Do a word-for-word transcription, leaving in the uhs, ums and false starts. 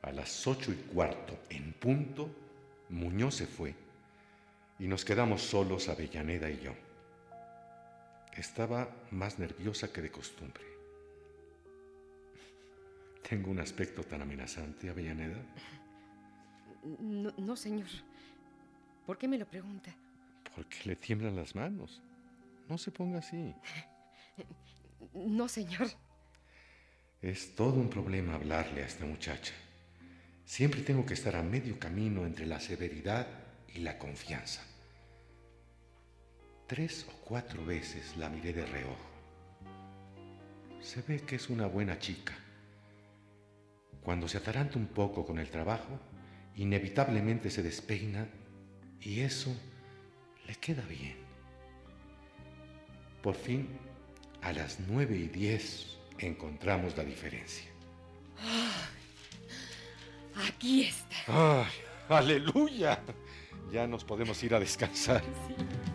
A las ocho y cuarto, en punto, Muñoz se fue y nos quedamos solos Avellaneda y yo. Estaba más nerviosa que de costumbre. ¿Tengo un aspecto tan amenazante, Avellaneda? No, no, señor. ¿Por qué me lo pregunta? Porque le tiemblan las manos. No se ponga así. No, señor. Es todo un problema hablarle a esta muchacha. Siempre tengo que estar a medio camino entre la severidad y la confianza. Tres o cuatro veces la miré de reojo. Se ve que es una buena chica. Cuando se ataranta un poco con el trabajo, inevitablemente se despeina y eso le queda bien. Por fin, a las nueve y diez encontramos la diferencia. Oh, aquí está. ¡Ay, aleluya! Ya nos podemos ir a descansar. Sí.